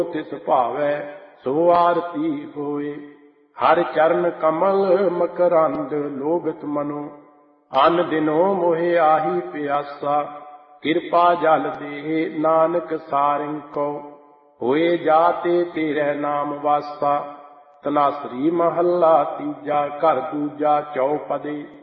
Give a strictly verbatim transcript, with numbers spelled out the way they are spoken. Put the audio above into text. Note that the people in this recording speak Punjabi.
ਤਿਸ ਭਾਵੈ ਸੋ ਆਰਤੀ ਹੋਏ। ਹਰ ਚਰਨ ਕਮਲ ਮਕਰੰਦ ਲੋਭਿਤ ਮਨੋ, ਅਨ ਦਿਨੋ ਮੋਹਿ ਆਹੀ ਪਿਆਸਾ। ਕਿਰਪਾ ਜਲ ਦੇ ਨਾਨਕ ਸਾਰਿੰ ਕੋ, ਹੋਏ ਜਾਤੇ ਤੇਰੇ ਨਾਮ ਵਾਸਾ। ਤਨਾਸਰੀ ਮਹੱਲਾ ਤੀਜਾ, ਘਰ ਦੂਜਾ ਚੌਪਦੇ।